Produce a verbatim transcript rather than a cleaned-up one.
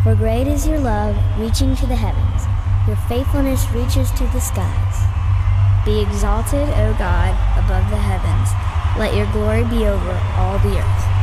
For great is your love, reaching to the heavens. Your faithfulness reaches to the skies. Be exalted, O God, above the heavens. Let your glory be over all the earth.